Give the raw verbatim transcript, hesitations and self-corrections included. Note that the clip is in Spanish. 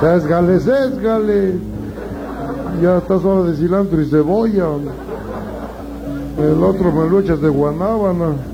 Sésgale, sésgale. Ya estás hora de cilantro y cebolla. El otro me lo echas de guanábana.